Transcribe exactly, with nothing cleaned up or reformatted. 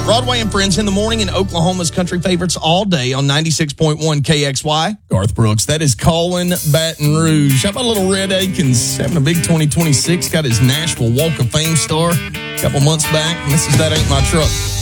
Broadway and Friends in the morning and Oklahoma's country favorites all day on ninety-six point one K X Y. Garth Brooks, that is Colin Baton Rouge. How about a little Red Akins having a big twenty twenty-six? Got his Nashville Walk of Fame star a couple months back. And this is That Ain't My Truck.